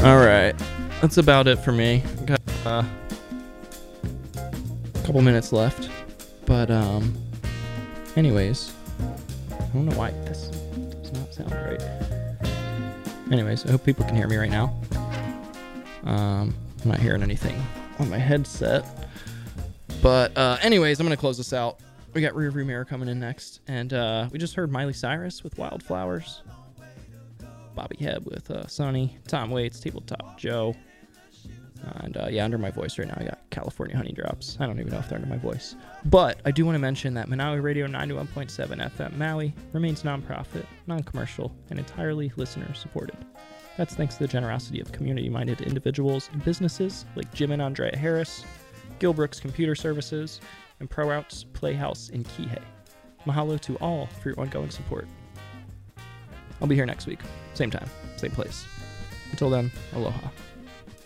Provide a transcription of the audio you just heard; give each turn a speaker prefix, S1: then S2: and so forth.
S1: All right, that's about it for me. Got a couple minutes left, but anyways, I don't know why this does not sound right. Anyways, I hope people can hear me right now. I'm not hearing anything on my headset, but anyways, I'm gonna close this out. We got Rearview Mirror coming in next, and we just heard Miley Cyrus with Wildflowers, Bobby Hebb with Sonny, Tom Waits, Tabletop Joe, and yeah, under my voice right now, I got California Honey Drops. I don't even know if they're under my voice. But I do want to mention that Manawi Radio 91.7 FM Maui remains nonprofit, non-commercial, and entirely listener-supported. That's thanks to the generosity of community-minded individuals and businesses like Jim and Andrea Harris, Gilbrooks Computer Services, and ProOuts Playhouse in Kihei. Mahalo to all for your ongoing support. I'll be here next week. Same time, same place. Until then, aloha.